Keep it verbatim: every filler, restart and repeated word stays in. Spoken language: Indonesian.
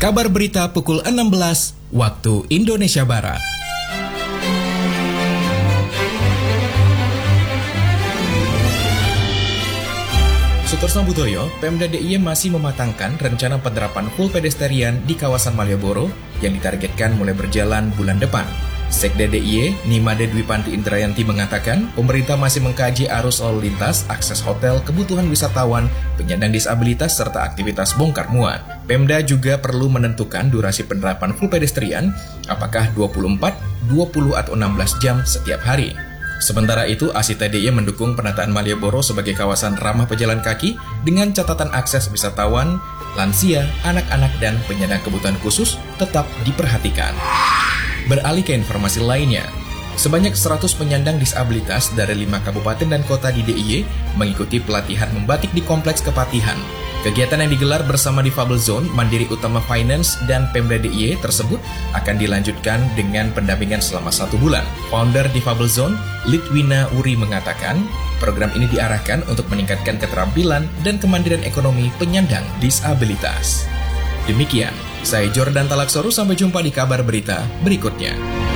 Kabar berita pukul enam belas waktu Indonesia Barat. Sutorsno Budoyo, Pemda D I Y masih mematangkan rencana penerapan full pedestrian di kawasan Malioboro yang ditargetkan mulai berjalan bulan depan. Sekda D I Y, Nimade Dwipanti Indrayanti mengatakan, pemerintah masih mengkaji arus lalu lintas, akses hotel, kebutuhan wisatawan, penyandang disabilitas, serta aktivitas bongkar muat. Pemda juga perlu menentukan durasi penerapan full pedestrian, apakah dua puluh empat, dua puluh atau enam belas jam setiap hari. Sementara itu, Asita D I Y mendukung penataan Malioboro sebagai kawasan ramah pejalan kaki dengan catatan akses wisatawan, lansia, anak-anak, dan penyandang kebutuhan khusus tetap diperhatikan. Beralih ke informasi lainnya, sebanyak seratus penyandang disabilitas dari lima kabupaten dan kota di D I Y mengikuti pelatihan membatik di Kompleks Kepatihan. Kegiatan yang digelar bersama Difabel Zone, Mandiri Utama Finance, dan Pemda D I Y tersebut akan dilanjutkan dengan pendampingan selama satu bulan. Founder Difabel Zone, Litwina Uri mengatakan, program ini diarahkan untuk meningkatkan keterampilan dan kemandirian ekonomi penyandang disabilitas. Demikian, saya Jordan Talaksoru, sampai jumpa di kabar berita berikutnya.